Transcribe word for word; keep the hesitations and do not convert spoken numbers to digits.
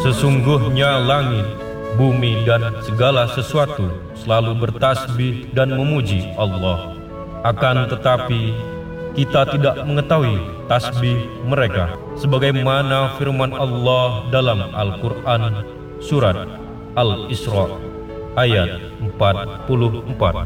Sesungguhnya langit, bumi dan segala sesuatu selalu bertasbih dan memuji Allah. Akan tetapi kita tidak mengetahui tasbih mereka, sebagaimana firman Allah dalam Al-Quran surat Al-Isra ayat empat puluh empat.